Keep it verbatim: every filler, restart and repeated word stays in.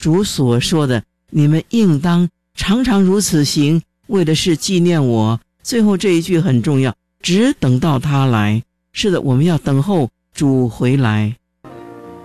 主所说的，你们应当常常如此行，为的是纪念我。最后这一句很重要，只等到他来。是的，我们要等候主回来。